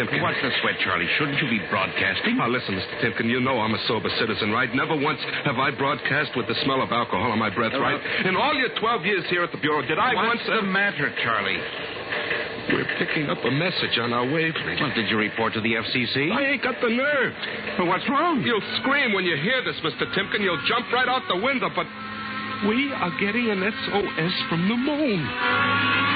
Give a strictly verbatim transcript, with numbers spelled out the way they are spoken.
Timken. What's the sweat, Charlie? Shouldn't you be broadcasting? Now, listen, Mister Timken, you know I'm a sober citizen, right? Never once have I broadcast with the smell of alcohol on my breath, Uh, right? In all your twelve years here at the Bureau, did I What's once... the matter, Charlie? We're picking up a message on our wavelength. Well, did you report to the F C C? I ain't got the nerve. Well, what's wrong? You'll scream when you hear this, Mister Timken. You'll jump right out the window, but we are getting an S O S from the moon.